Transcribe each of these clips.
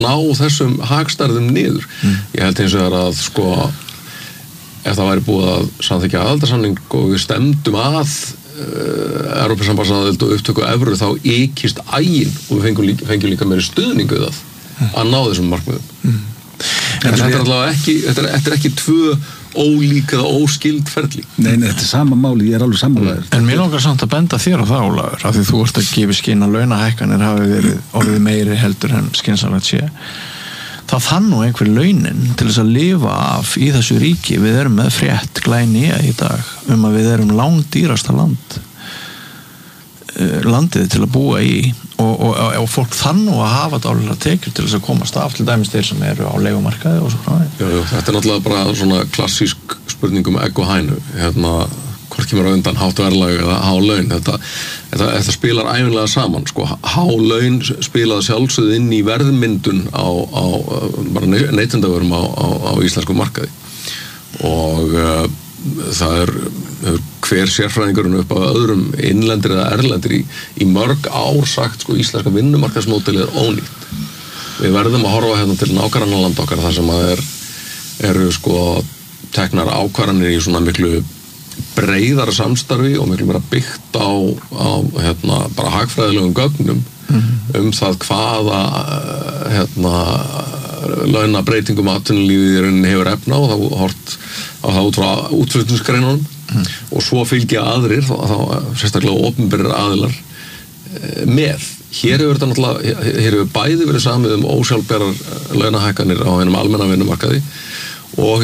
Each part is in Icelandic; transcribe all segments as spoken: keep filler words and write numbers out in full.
ná þessum hagstærðum niður. Mm. Ég held eins og það að sko ef það væri búið að samþykkja aðildarsamning og við stemdum að uh, Evrópusambandsaðild og upptöku evru þá ykist ægin og við fengjum líka, fengjum líka meiri stuðningu við það mm. að ná þessum markmiðum. Mm. En þetta er allavega ekki, þetta er, þetta er ekki tvö ólík eða óskild ferli. Nei, nei, þetta er sama máli, ég er alveg sammálaður. En mér langar samt að benda þér á það, Ólafur, af því þú ert að gefa skyn að launahækkanir hafi verið orðið meiri heldur en skynsamlegt sé. Það fann nú einhver launin til þess að lifa af í þessu ríki. Við erum með frétt glæni í dag um að við erum langdýrasta land landið til að búa í og, og, og fólk þann nú að hafa dálilega tekjur til þess að komast af til dæmis þeir sem eru á leigumarkaði og svo frá því. Jú, jú, þetta er náttúrulega bara svona klassísk spurning um egg og hænu. Hérna, hvort kemur á undan hátt verðlag eða há laun. Þetta, þetta, þetta spilar ævinlega saman. Sko. Há laun spilaði sjálfsögð inn í verðmyndun á, á bara neytendavörum á, á, á íslensku markaði. Og uh, það er hver sérfræðingurinn upp á öðrum innlendir eða erlendir í, í mörg ár sagt sko íslenska vinnumarkaðsmódelið er ónýtt. Við verðum að horfa hérna til nágrannalanda okkar þar sem að er, eru sko teknar ákvarðanir í svona miklu breiðara samstarfi og miklu meira byggt á, á hérna, bara hagfræðilegum gögnum mm-hmm. um það hvaða hérna, launabreitingum atvinnulífið hefur efna og þá hort á það út frá útflutningsgreinunum mm. og svo fylgja aðrir þá, þá sérstaklega opinberir aðilar e, með. Hér hefur þetta náttúrulega, hér hefur bæði verið samið um ósjálfbærar launahækkanir á einum almenna vinnumarkaði og,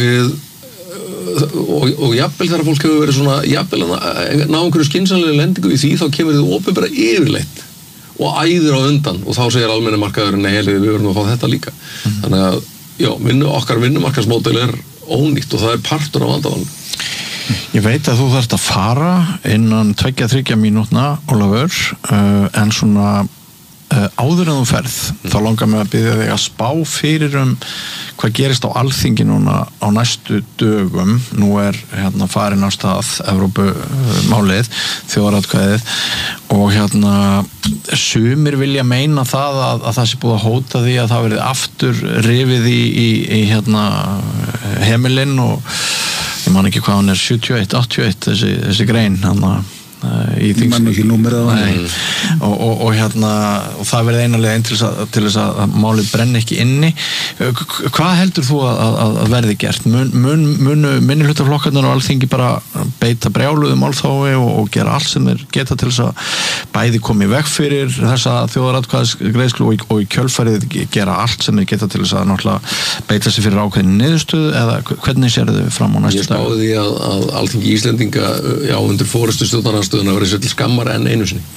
og, og jafnvel þegar fólk hefur verið svona jafnvel að ná einhverju skynsamlega lendingu í því þá kemur þið opinbera yfirleitt og æðir á undan og þá segir almenni markaðurinn nei, við verðum að fá þetta líka. Mm. Þannig að já, vinnu, okkar vinnumarkaðsmódel er ónýtt og það er partur af vandamáli. Ég veit að þú þarft að fara innan tveggja þriggja mínútna, Ólafur, uh, en svona uh, áður en þú ferð, mm. þá langar mig að biðja þig að spá fyrir um hvað gerist á Alþingi núna á næstu dögum. Nú er hérna farin á stað Evrópumálið, þjóðaratkvæðið og hérna sumir vilja meina það að, að það sé búið að hóta því að það verið aftur rifið í, í, í hérna heimilinn og ég man ekki hvað hann er sjötíu og eitt, áttatíu og eitt þessi, þessi grein hann að í þings... Man ekki númerið á hann. Og, og, og hérna og það verið einalega einn til þess að, til þess að málið brenni ekki inni. Hvað heldur þú að, að, að verði gert? Mun, mun, munu minnihlutaflokkarnir og Alþingi bara beita brjáluðum málþófi og, og gera allt sem þeir geta til þess að bæði komi í veg fyrir þessa þjóðaratkvæðisgreiðslu og, og í kjölfarið gera allt sem þeir geta til þess að náttúrulega beita sig fyrir ákveðin niðurstöðu eða hvernig sérðu þau fram á næstu dag? Ég spáði því að, að Alþingi Íslendinga já, undir forystu stjórnarandstöðuna verið sér til skammar enn einu sinni.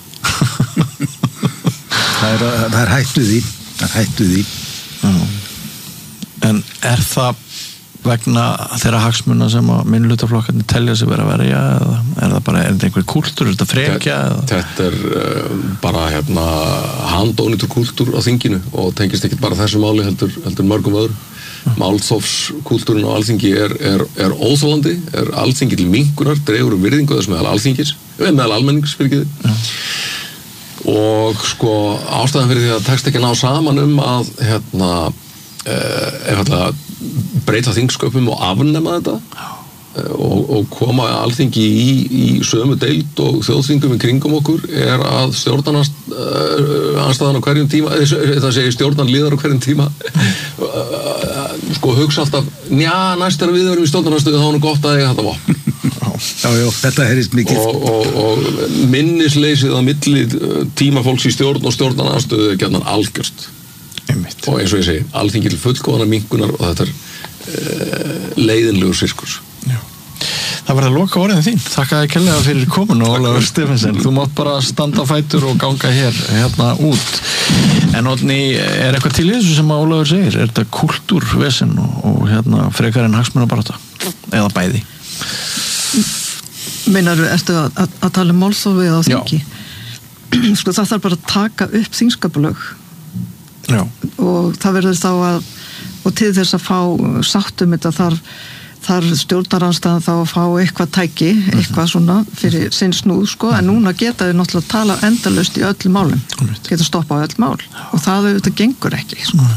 það, er, það er hættuð í það er hættuð í Já. En er það vegna þeirra hagsmuna sem að minnihlutaflokkarnir telja sig vera að verja eða er það bara, er þetta einhver kúltúr, er þetta frekja? Þetta er uh, bara hérna handónýtur kúltúr á þinginu og tengist ekkert bara þessu máli heldur, heldur mörgum öðrum. Málþófskúltúrin á Alþingi er, er, er óþolandi, er Alþingi til minnkunar, dregur um virðingu þess meðal Alþingis, meðal almennings fyrir ekki og sko ástæðan fyrir því að tekst ekki ná saman um að hérna eh, einfaldlega breyta þingsköpum og afnema þetta eh, og, og koma Alþingi í, í sömu deild og þjóðþingum í kringum okkur er að stjórnarandstaðan á hverjum tíma, það segir stjórnarliðar á hverjum tíma sko hugsa alltaf, njá, næst er að við verum í stjórnarnarstöðu, þá er nú gott að eiga þetta vopn. Já, já, þetta heyrist mikið. Og, og, og minnisleysið á milli tíma fólks í stjórn og stjórnarnarstöðu er gjarnan algjört. Einmitt. Og eins og ég segi, Alþingi til fullkomna minnkunar og þetta er uh, leiðinlegur sirkus. Já. Það verður að loka orðin þín. Þakka þér kærlega fyrir komin Ólafur Stephensen. Þú mátt bara standa á fætur og ganga hér hérna út. En Oddný, er eitthvað til í þessu sem að Ólafur segir? Er þetta kúltúrvesen og, og hérna frekar en hagsmunabarátta? Eða bæði? Meinarðu, ertu að, að, að tala um málþófi á þingi? Sko það þarf bara að taka upp þingskapalög. Já. Og það verður þá að og til þess að fá sáttum þetta þarf þarf stjórnaranstæðan þá að fá eitthvað tæki, eitthvað svona fyrir sinn snúð, sko, en núna geta þau náttúrulega tala endalaust í öllum málum, geta stoppað öll mál og það auðvitað gengur ekki, sko.